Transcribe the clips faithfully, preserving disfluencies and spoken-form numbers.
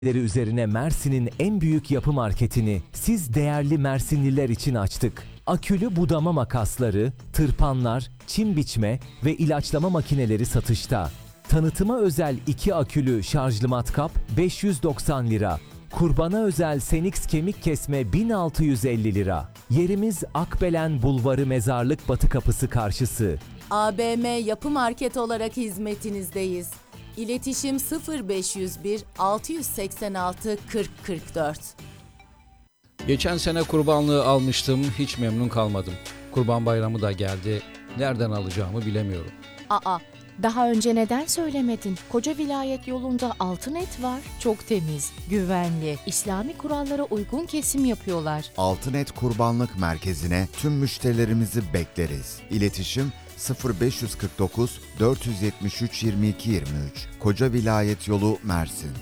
üzerine Mersin'in en büyük yapı marketini siz değerli Mersinliler için açtık. Akülü budama makasları, tırpanlar, çim biçme ve ilaçlama makineleri satışta. Tanıtıma özel iki akülü şarjlı matkap beş yüz doksan lira. Kurbana özel Senix kemik kesme bin altı yüz elli lira. Yerimiz Akbelen Bulvarı Mezarlık Batı Kapısı karşısı. A B M Yapı Market olarak hizmetinizdeyiz. İletişim sıfır beş yüz bir altı seksen altı kırk kırk dört. Geçen sene kurbanlığı almıştım, hiç memnun kalmadım. Kurban bayramı da geldi, nereden alacağımı bilemiyorum. Aa, daha önce neden söylemedin? Koca vilayet yolunda altın et var. Çok temiz, güvenli, İslami kurallara uygun kesim yapıyorlar. Altınet Kurbanlık Merkezi'ne tüm müşterilerimizi bekleriz. İletişim sıfır beş yüz kırk dokuz dört yüz yetmiş üç yirmi iki yirmi üç. Koca Vilayet Yolu, Mersin.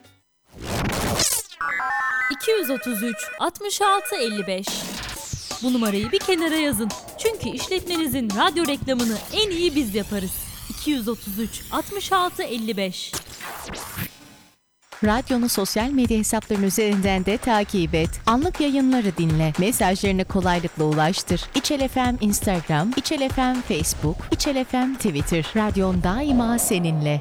iki yüz otuz üç altmış altı elli beş. Bu numarayı bir kenara yazın. Çünkü işletmenizin radyo reklamını en iyi biz yaparız. iki yüz otuz üç altmış altı elli beş. Radyonu sosyal medya hesaplarının üzerinden de takip et. Anlık yayınları dinle. Mesajlarını kolaylıkla ulaştır. İçel F M Instagram, İçel F M Facebook, İçel F M Twitter. Radyon daima seninle.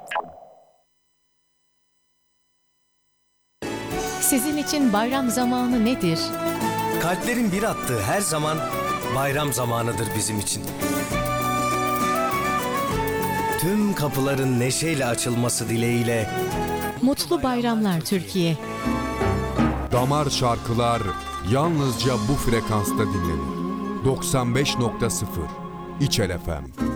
Sizin için bayram zamanı nedir? Kalplerin bir attığı her zaman bayram zamanıdır bizim için. Tüm kapıların neşeyle açılması dileğiyle. Mutlu bayramlar Türkiye. Damar şarkılar yalnızca bu frekansta dinlenir. doksan beş nokta sıfır İçel F M.